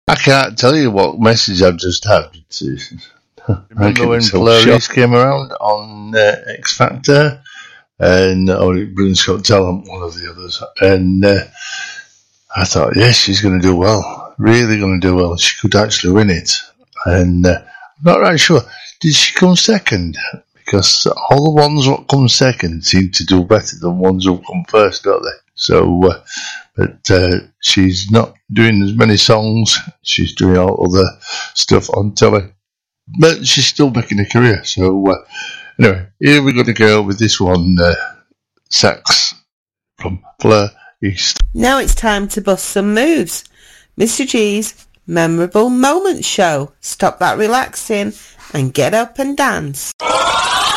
I can't tell you what message I've just had. Remember when Fleury's came around on X Factor? Or Britain's Got Talent, one of the others. And I thought, yes, she's going to do well. Really going to do well. She could actually win it. And I'm not right sure. Did she come second? Because all the ones that come second seem to do better than ones who come first, don't they? So, but she's not doing as many songs. She's doing all other stuff on telly. But she's still making a career. So, anyway, here we're going to go with this one, Sax from Fleur East. Now it's time to bust some moves. Mr. G's Memorable Moments Show. Stop that relaxing and get up and dance.